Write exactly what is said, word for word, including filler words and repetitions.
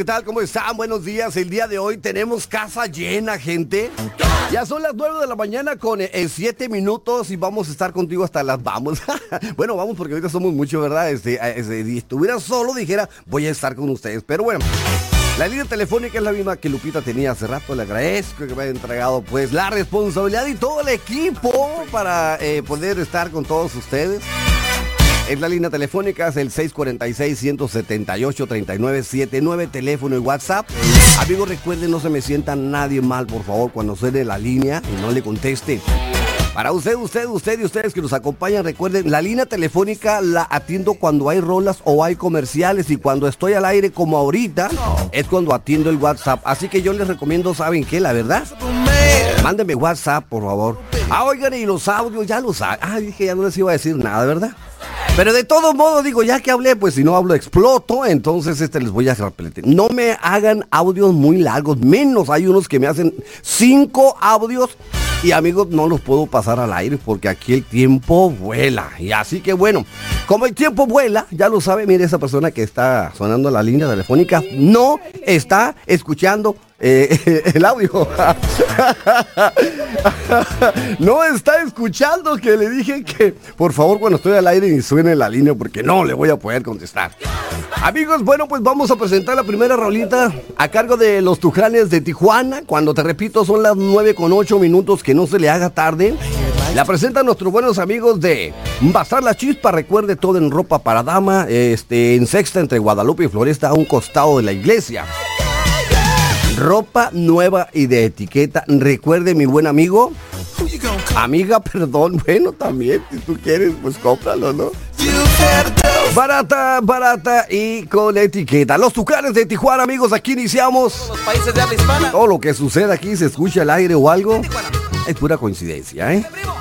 ¿Qué tal? ¿Cómo están? Buenos días. El día de hoy tenemos casa llena, gente. Ya son las nueve de la mañana con eh, siete minutos y vamos a estar contigo hasta las vamos. Bueno, vamos porque ahorita somos muchos, ¿verdad? Este, este, si estuviera solo, dijera, voy a estar con ustedes. Pero bueno, la línea telefónica es la misma que Lupita tenía hace rato. Le agradezco que me haya entregado pues la responsabilidad y todo el equipo para eh, poder estar con todos ustedes. Es la línea telefónica, es el seis cuatro seis, uno siete ocho, tres nueve siete nueve, teléfono y WhatsApp. Amigos, recuerden, no se me sienta nadie mal, por favor, cuando suene la línea y no le conteste. Para usted, usted, usted y ustedes que nos acompañan, recuerden, la línea telefónica la atiendo cuando hay rolas o hay comerciales, y cuando estoy al aire como ahorita, es cuando atiendo el WhatsApp. Así que yo les recomiendo, ¿saben qué? La verdad, mándenme WhatsApp, por favor. Ah, oigan, y los audios, ya los saben. Ah, dije, ya no les iba a decir nada, ¿verdad? Pero de todos modos, digo, ya que hablé, pues si no hablo exploto, entonces este les voy a repetir. No me hagan audios muy largos, menos hay unos que me hacen cinco audios y, amigos, no los puedo pasar al aire porque aquí el tiempo vuela. Y así que bueno, como el tiempo vuela, ya lo sabe, mire, esa persona que está sonando la línea telefónica no está escuchando Eh, el audio. No está escuchando que le dije que por favor cuando estoy al aire ni suene la línea porque no le voy a poder contestar. Amigos, bueno, pues vamos a presentar la primera rolita a cargo de los Tucanes de Tijuana. Cuando te repito, son las nueve con ocho minutos, que no se le haga tarde. La presentan nuestros buenos amigos de Bazar La Chispa. Recuerde, todo en ropa para dama, este, en Sexta entre Guadalupe y Floresta, a un costado de la iglesia. Ropa nueva y de etiqueta. Recuerde, mi buen amigo, amiga, perdón, bueno, también, si tú quieres, pues cómpralo, ¿no? Barata, barata y con etiqueta. Los Tucanes de Tijuana, amigos, aquí iniciamos. Los países de habla hispana. Todo lo que sucede aquí, se escucha al aire o algo, es pura coincidencia, ¿eh?